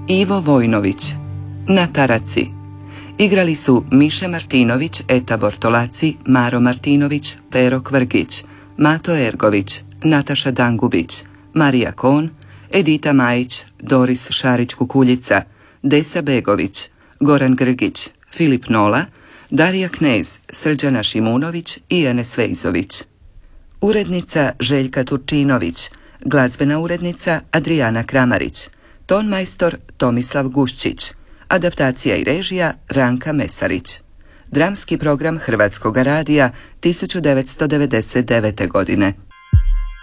Ivo Vojnović. Na taraci. Igrali su Miše Martinović, Eta Bortolaci, Maro Martinović, Pero Kvrgić, Mato Ergović, Nataša Dangubić, Marija Kon, Edita Majić, Doris Šarić-Kukuljica, Desa Begović, Goran Grgić, Filip Nola, Darija Knez, Srđana Šimunović i Enes Vejzović. Urednica Željka Turčinović, glazbena urednica Adrijana Kramarić, tonmajstor Tomislav Guščić, adaptacija i režija Ranka Mesarić. Dramski program Hrvatskog radija 1999. godine.